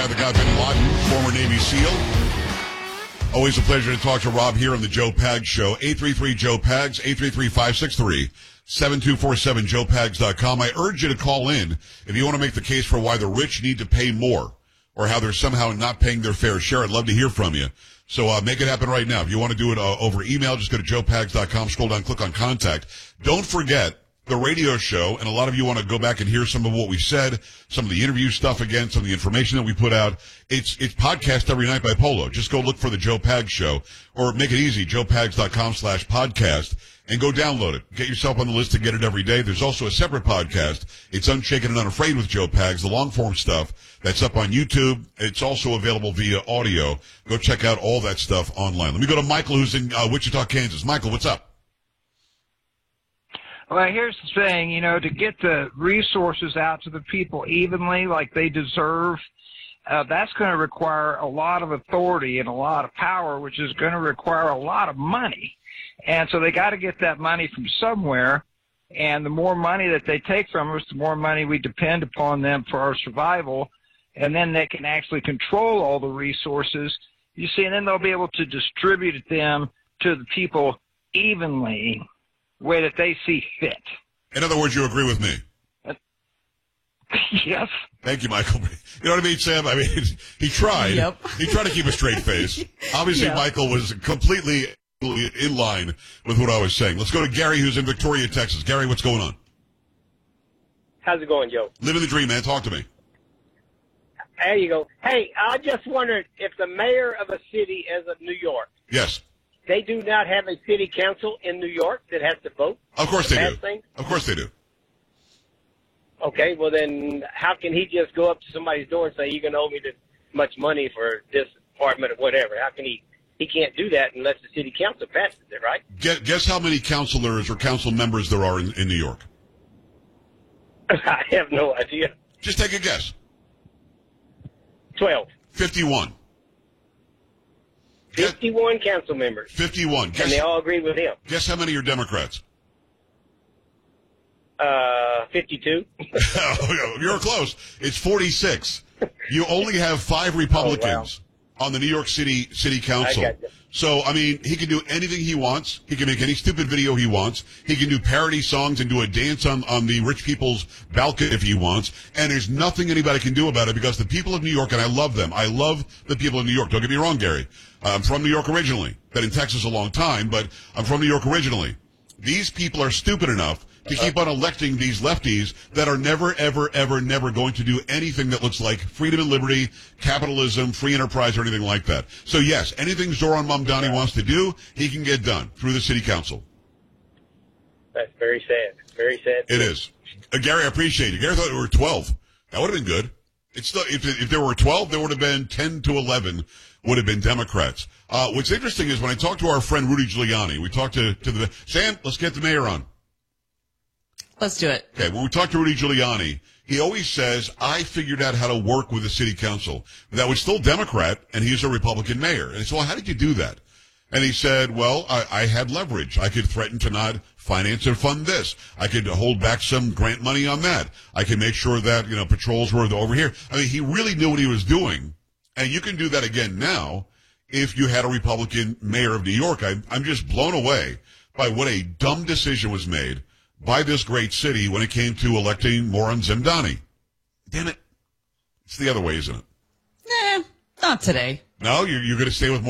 out the guy Bin Laden, former Navy SEAL. Always a pleasure to talk to Rob here on the Joe Pags Show. 833-JOE-PAGS, 833-563-7247, joepags.com. I urge you to call in if you want to make the case for why the rich need to pay more or how they're somehow not paying their fair share. I'd love to hear from you. So make it happen right now. If you want to do it over email, just go to joepags.com, scroll down, click on contact. Don't forget the radio show, and a lot of you want to go back and hear some of what we said, some of the interview stuff again, some of the information that we put out. It's podcast every night by Polo. Just go look for the Joe Pags Show, or make it easy, joepags.com/podcast, and go download it. Get yourself on the list to get it every day. There's also a separate podcast. It's Unshaken and Unafraid with Joe Pags, the long-form stuff that's up on YouTube. It's also available via audio. Go check out all that stuff online. Let me go to Michael, who's in Wichita, Kansas. Michael, what's up? Well, here's the thing, to get the resources out to the people evenly like they deserve, that's going to require a lot of authority and a lot of power, which is going to require a lot of money. And so they got to get that money from somewhere, and the more money that they take from us, the more money we depend upon them for our survival, and then they can actually control all the resources, you see, and then they'll be able to distribute them to the people evenly, the way that they see fit. In other words, you agree with me? Yes. Thank you, Michael. You know what I mean, Sam? I mean, he tried. Yep. He tried to keep a straight face. Obviously, Yep. Michael was completely in line with what I was saying. Let's go to Gary, who's in Victoria, Texas. Gary, what's going on? How's it going, Joe? Living the dream, man. Talk to me. There you go. Hey, I just wondered if the mayor of a city as of New York, Yes. they do not have a city council in New York that has to vote? Of course they do. Thing? Of course they do. Okay, well then how can he just go up to somebody's door and say, you're going to owe me this much money for this apartment or whatever? How can he can't do that unless the city council passes it, right? Guess how many councilors or council members there are in New York? I have no idea. Just take a guess. 12. 51. 51 council members. 51. And they all agree with him. Guess how many are Democrats? 52. You're close. It's 46. You only have 5 Republicans on the New York City Council. I got you. So, I mean, he can do anything he wants. He can make any stupid video he wants. He can do parody songs and do a dance on the rich people's balcony if he wants. And there's nothing anybody can do about it because the people of New York, and I love them. I love the people of New York. Don't get me wrong, Gary. I'm from New York originally. Been in Texas a long time, but I'm from New York originally. These people are stupid enough to keep on electing these lefties that are never, ever, ever, never going to do anything that looks like freedom and liberty, capitalism, free enterprise, or anything like that. So, yes, anything Zoran Mamdani wants to do, he can get done through the city council. That's very sad. Very sad. It is. Gary, I appreciate it. Gary thought there were 12. That would have been good. It's still, if there were 12, there would have been 10 to 11 would have been Democrats. What's interesting is when I talked to our friend Rudy Giuliani, we talked to Sam, let's get the mayor on. Let's do it. Okay, when we talk to Rudy Giuliani, he always says, I figured out how to work with the city council. That was still Democrat, and he's a Republican mayor. And I said, well, how did you do that? And he said, well, I had leverage. I could threaten to not finance or fund this. I could hold back some grant money on that. I could make sure that, patrols were over here. I mean, he really knew what he was doing. And you can do that again now if you had a Republican mayor of New York. I'm just blown away by what a dumb decision was made by this great city when it came to electing Moran Zemdani. Damn it. It's the other way, isn't it? Not today. No, you're going to stay with